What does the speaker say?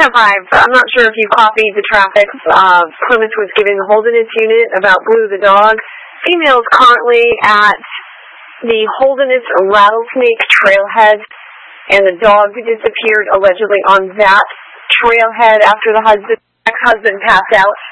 10-5. I'm not sure if you copied the traffic. Plymouth was giving the Holderness unit about Blue the dog. Female is currently at the Holderness Rattlesnake Trailhead, and the dog disappeared allegedly on that trailhead after the ex-husband passed out.